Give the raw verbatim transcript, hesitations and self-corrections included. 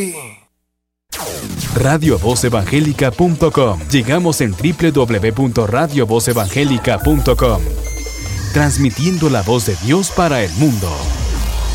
radio voz evangélica punto com. Llegamos en doble u doble u doble u punto radio voz evangélica punto com, transmitiendo la voz de Dios para el mundo.